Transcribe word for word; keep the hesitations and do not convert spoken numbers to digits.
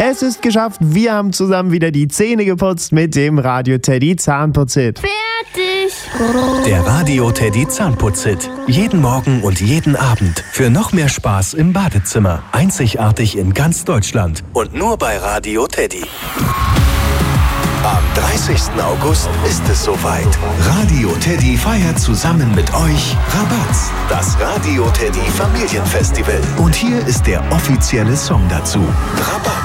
Es ist geschafft, wir haben zusammen wieder die Zähne geputzt mit dem Radio Teddy Zahnputzhit. Fertig! Der Radio Teddy Zahnputzhit. Jeden Morgen und jeden Abend. Für noch mehr Spaß im Badezimmer. Einzigartig in ganz Deutschland. Und nur bei Radio Teddy. Am dreißigsten August ist es soweit. Radio Teddy feiert zusammen mit euch Rabatz, das Radio Teddy Familienfestival. Und hier ist der offizielle Song dazu. Rabatz.